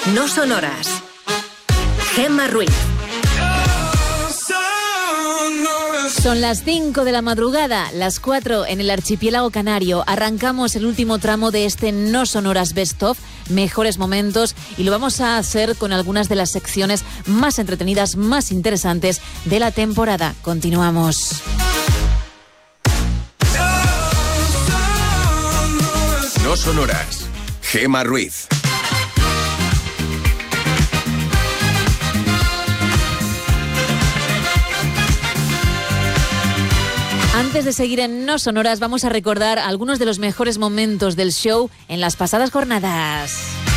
No sonoras. Gemma Ruiz. Son las 5 de la madrugada, las 4 en el archipiélago canario. Arrancamos el último tramo de este No Sonoras Best Of, mejores momentos, y lo vamos a hacer con algunas de las secciones más entretenidas, más interesantes de la temporada. Continuamos. No sonoras. Gemma Ruiz. Antes de seguir en No Sonoras, vamos a recordar algunos de los mejores momentos del show en las pasadas jornadas.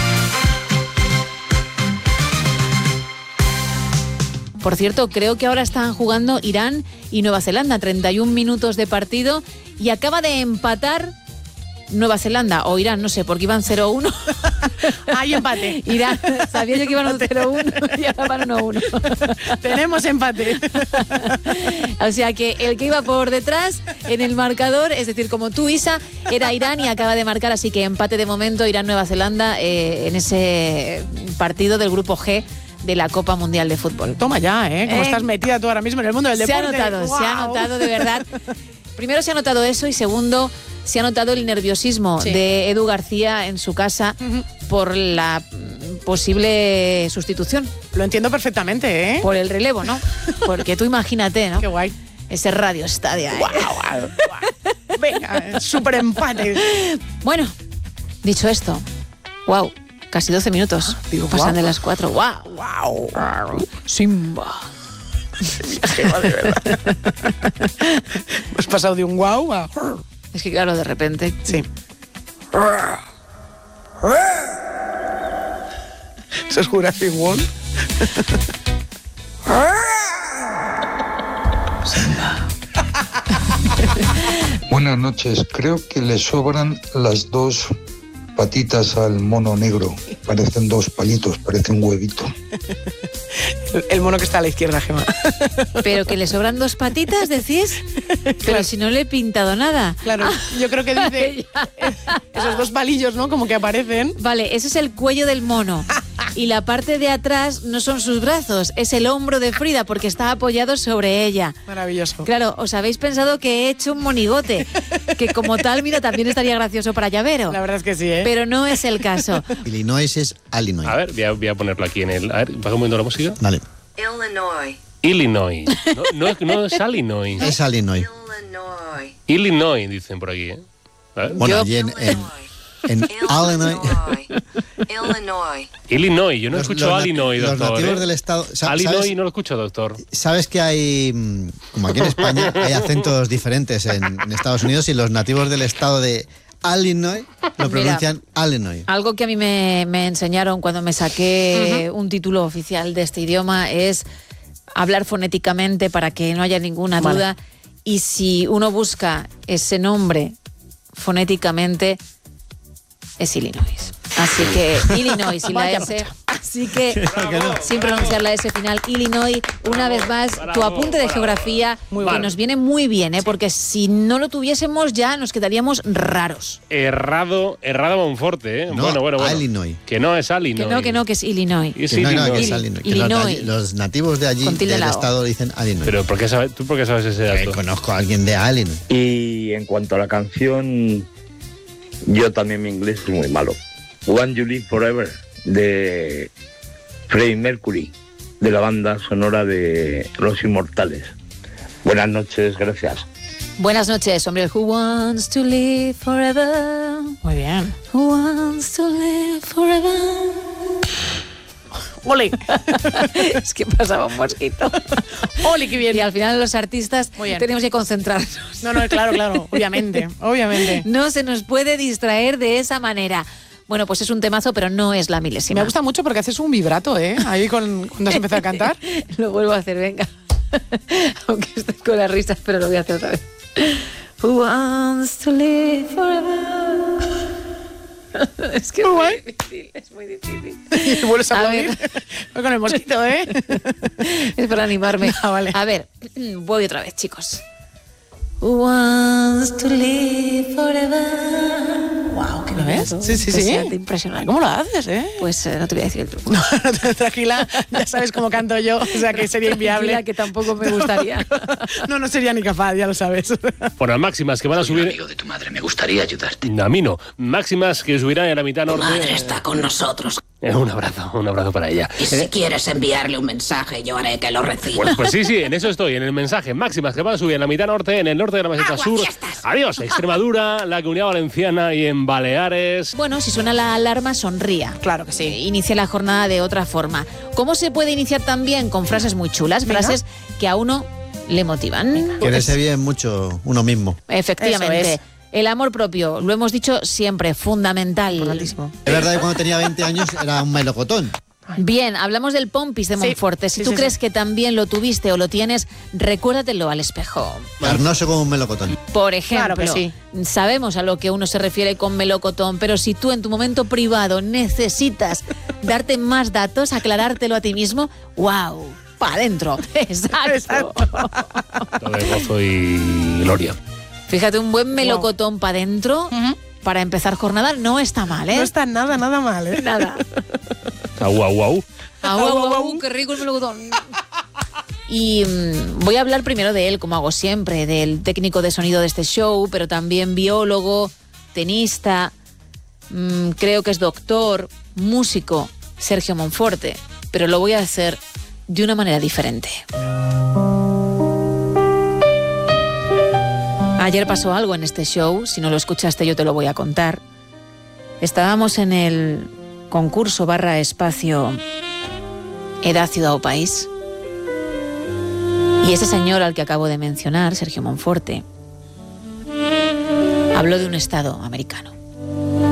Por cierto, creo que ahora están jugando Irán y Nueva Zelanda, 31 minutos de partido, y acaba de empatar Nueva Zelanda o Irán, no sé, porque iban 0-1. Hay empate. Irán, sabía yo que iban 0-1 y ahora van 1-1. Tenemos empate. O sea que el que iba por detrás en el marcador, es decir, como tú, Isa, era Irán y acaba de marcar, así que empate de momento Irán-Nueva Zelanda en ese partido del grupo G de la Copa Mundial de Fútbol. Toma ya, ¿eh? Cómo estás metida tú ahora mismo en el mundo del deporte. Se ha notado de verdad. Primero se ha notado eso y segundo se ha notado el nerviosismo de Edu García en su casa por la posible sustitución. Lo entiendo perfectamente, ¿eh? Por el relevo, ¿no? Porque tú imagínate, ¿no? Qué guay. Ese Radio Estadio. Guau. Venga, súper empate. Bueno, dicho esto, wow, casi 12 minutos. Pasan de las 4. Wow. Simba. Gemma, de verdad. Hemos pasado de un guau a... Es que claro, de repente... Sí. ¿Eso es Jurassic World? Buenas noches. Creo que le sobran las dos patitas al mono negro. Parecen dos palitos, parece un huevito. El mono que está a la izquierda, Gemma. Pero que le sobran dos patitas, decís. Pero Claro. si no le he pintado nada. Claro, yo creo que dice esos dos palillos, ¿no? Como que aparecen. Vale, ese es el cuello del mono. Y la parte de atrás no son sus brazos, es el hombro de Frida porque está apoyado sobre ella. Maravilloso. Claro, os habéis pensado que he hecho un monigote, que como tal, mira, también estaría gracioso para llavero. La verdad es que sí, ¿eh? Pero no es el caso. Illinois es Illinois. A ver, voy a ponerlo aquí en el... A ver, baja un momento la música. Vale. Illinois. No es Illinois. Es Illinois. Illinois, dicen por aquí, ¿eh? A ver. Bueno, allí en Illinois. Illinois, yo no escucho Illinois, Los doctor. nativos del estado. Illinois no lo escucho, doctor. ¿Sabes que hay, como aquí en España, hay acentos diferentes en Estados Unidos y los nativos del estado de Illinois lo pronuncian Illinois? Algo que a mí me enseñaron cuando me saqué un título oficial de este idioma es hablar fonéticamente para que no haya ninguna duda. Y si uno busca ese nombre fonéticamente, es Illinois. Así que Illinois sin la S. Así que sin pronunciar la S final, Illinois, una vez más, tu apunte de geografía que nos viene muy bien, porque si no lo tuviésemos ya nos quedaríamos raros. Errado Monforte, ¿eh? No, bueno. Illinois. Que no es Illinois. Que es Illinois. Es Que no, Illinois. que es Illinois. Que Illinois. los nativos de allí, Con tilde del la O. estado, dicen Illinois. Pero ¿tú por qué sabes ese dato? Conozco a alguien de Illinois. Y en cuanto a la canción, yo también mi inglés es muy malo. One You Live Forever, de Freddie Mercury, de la banda sonora de Los Inmortales. Buenas noches, gracias. Buenas noches, hombre. Who wants to live forever? Muy bien. Who wants to live forever? ¡Ole! Es que pasaba un mosquito. ¡Ole, qué bien! Y al final los artistas Muy bien. tenemos que concentrarnos. No, claro, obviamente. No se nos puede distraer de esa manera. Bueno, pues es un temazo, pero no es la milésima. Me gusta mucho porque haces un vibrato, ¿eh? Ahí cuando has empezado a cantar. Lo vuelvo a hacer, venga. Aunque estoy con las risas, pero lo voy a hacer otra vez. Who wants to live forever? Es que es muy difícil. Y vuelves a A aplaudir. Voy con el mosquito, ¿eh? Es para animarme. Ah, vale. A ver, voy otra vez, chicos. Who wants to live forever? Wow, qué ¿Lo ves? nivel. Sí, sí, sí. Impresionante. ¿Cómo lo haces, Pues no te voy a decir el truco. No, tranquila, ya sabes cómo canto yo, o sea que sería inviable. Tranquila, que tampoco me gustaría. No sería ni capaz, ya lo sabes. Bueno, máximas que van a subir... amigo de tu madre, me gustaría ayudarte. A mí no. Máximas que subirán en la mitad norte... Madre está con nosotros. Un abrazo para ella. Y si quieres enviarle un mensaje, yo haré que lo reciba. Pues sí, en eso estoy, en el mensaje. Máximas que van a subir en la mitad norte, en el norte de la meseta sur. Adiós, Extremadura, la Comunidad Valenciana y en Baleares. Bueno, si suena la alarma, sonría. Claro que sí. Inicia la jornada de otra forma. ¿Cómo se puede iniciar también? Con frases muy chulas, frases que a uno le motivan. Quererse bien mucho uno mismo. Efectivamente. Eso es. El amor propio, lo hemos dicho siempre, fundamental. Importantísimo. Es verdad que cuando tenía 20 años era un melocotón. Bien, hablamos del Pompis de Monforte. Si tú crees que también lo tuviste o lo tienes, recuérdatelo al espejo. Carnoso como un melocotón. Por ejemplo, Claro que sí. sabemos a lo que uno se refiere con melocotón, pero si tú en tu momento privado necesitas darte más datos, aclarártelo a ti mismo, ¡wow! ¡Para adentro! ¡Exacto! Todo de gozo y gloria. Fíjate, un buen melocotón para adentro, para empezar jornada, no está mal, ¿eh? No está nada mal, ¿eh? Nada. Guau. ¡Qué rico el melocotón! Y voy a hablar primero de él, como hago siempre, del técnico de sonido de este show, pero también biólogo, tenista, creo que es doctor, músico, Sergio Monforte, pero lo voy a hacer de una manera diferente. Ayer pasó algo en este show, si no lo escuchaste yo te lo voy a contar. Estábamos en el concurso / espacio Edad, Ciudad o País. Y ese señor al que acabo de mencionar, Sergio Monforte, habló de un estado americano.